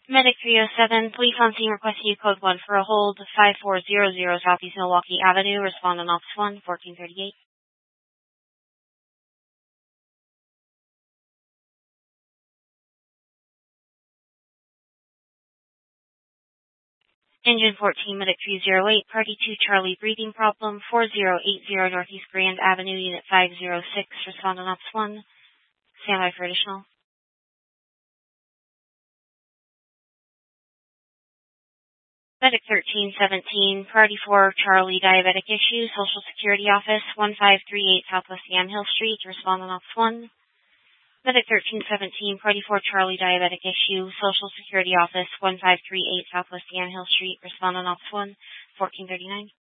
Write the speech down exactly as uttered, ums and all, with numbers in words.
Medic three oh seven, police on scene request you code one for a hold, five four zero zero Southeast Milwaukee Avenue, respond on Office one, fourteen thirty-eight. Engine fourteen, Medic three oh eight, Party two Charlie breathing problem, four zero eight zero Northeast Grand Avenue, Unit five oh six, respond on Office one, standby for additional. Medic thirteen seventeen, Party four Charlie diabetic issue, Social Security Office, one five three eight Southwest Yamhill Street, respond on Office one. Medic thirteen seventeen, Party four Charlie diabetic issue, Social Security Office, one five three eight Southwest Yamhill Street, respond on Office one, fourteen thirty-nine.